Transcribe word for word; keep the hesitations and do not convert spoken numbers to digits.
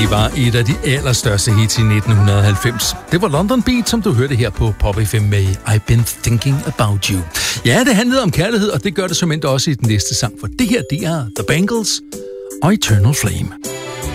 Det var et af de allerstørste hits i nitten halvfems. Det var London Beat, som du hørte her på Pop F M med I've Been Thinking About You. Ja, det handlede om kærlighed, og det gør det som også i den næste sang, for det her, det er The Bangles og Eternal Flame.